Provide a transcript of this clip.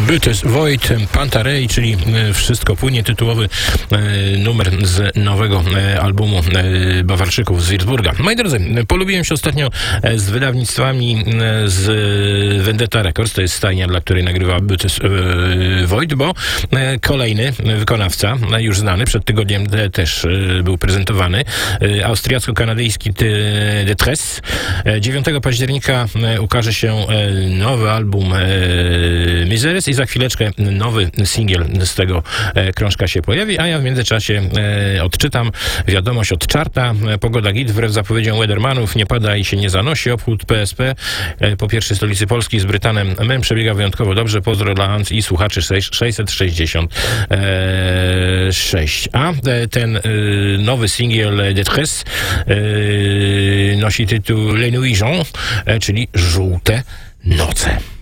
Bytes Void, Pantarei, czyli Wszystko płynie, tytułowy numer z nowego albumu Bawarczyków z Würzburga. Moi drodzy, polubiłem się ostatnio z wydawnictwami z Vendetta Records, to jest stajnia, dla której nagrywa Bytes Void, bo kolejny wykonawca, już znany, przed tygodniem też był prezentowany, austriacko-kanadyjski Detresse. 9 października ukaże się nowy album Miseres i za chwileczkę nowy singiel z tego krążka się pojawi, a ja w międzyczasie odczytam wiadomość od czarta. Pogoda git, wbrew zapowiedziom weathermanów, nie pada i się nie zanosi. Obchód PSP po pierwszej stolicy Polski z Brytanem MEM przebiega wyjątkowo dobrze. Pozdro dla Hans i słuchaczy 666. A ten nowy singiel Detresse nosi tytuł Les Nuits Jaunes, czyli Żółte noce.